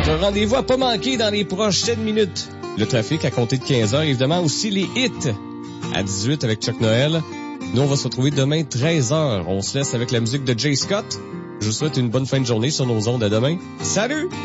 Votre rendez-vous à pas manquer dans les prochaines minutes. Le trafic à compter de 15h, évidemment, aussi les hits à 18 avec Chuck Noël. Nous, on va se retrouver demain 13h. On se laisse avec la musique de Jay Scott. Je vous souhaite une bonne fin de journée sur nos ondes. À demain. Salut!